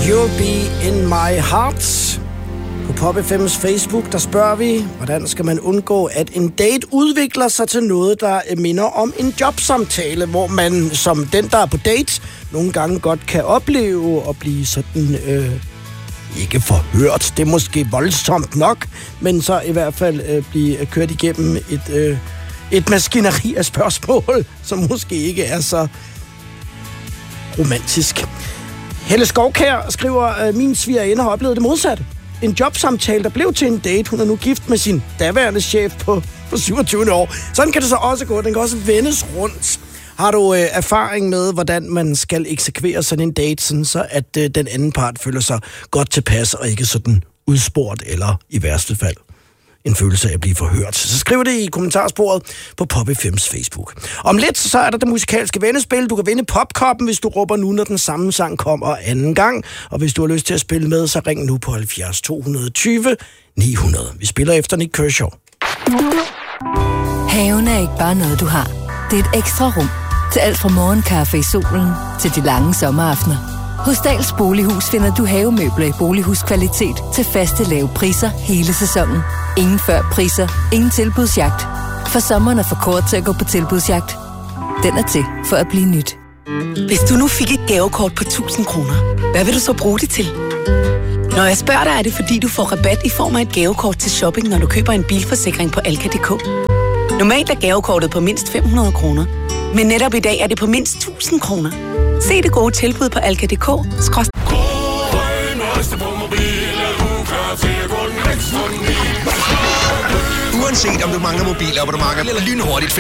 You'll be in my heart. På Pop FM's Facebook, der spørger vi, hvordan skal man undgå, at en date udvikler sig til noget, der minder om en jobsamtale, hvor man som den, der er på date, nogle gange godt kan opleve at blive sådan, ikke forhørt, det er måske voldsomt nok, men så i hvert fald blive kørt igennem et maskineri af spørgsmål, som måske ikke er så romantisk. Helle Skovkær skriver, min svigerinde har oplevet det modsatte. En jobsamtale, der blev til en date. Hun er nu gift med sin daværende chef på 27 år. Sådan kan det så også gå. Den kan også vendes rundt. Har du erfaring med, hvordan man skal eksekvere sådan en date, sådan så at den anden part føler sig godt tilpas og ikke sådan udspurgt eller i værste fald en følelse af at blive forhørt? Så skriv det i kommentarsporet på Pop FM's Facebook. Om lidt så er der det musikalske vendespil. Du kan vinde popkoppen, hvis du råber nu, når den samme sang kommer anden gang. Og hvis du har lyst til at spille med, så ring nu på 70 220 900. Vi spiller efter Nick Kershaw. Haven er ikke bare noget, du har. Det er et ekstra rum til alt fra morgenkaffe i solen til de lange sommeraftener. Hos Dahls Bolighus finder du havemøbler i bolighuskvalitet til faste lave priser hele sæsonen. Ingen før priser, ingen tilbudsjagt. For sommeren er for kort til at gå på tilbudsjagt. Den er til for at blive nyt. Hvis du nu fik et gavekort på 1000 kroner, hvad vil du så bruge det til? Når jeg spørger dig, er det fordi du får rabat i form af et gavekort til shopping, når du køber en bilforsikring på Alka.dk. Normalt er gavekortet på mindst 500 kroner, men netop i dag er det på mindst 1000 kroner. Se det gode tilbud på Alka.dk. Uanset om du mangler mobilabonnementer eller lynhurtigt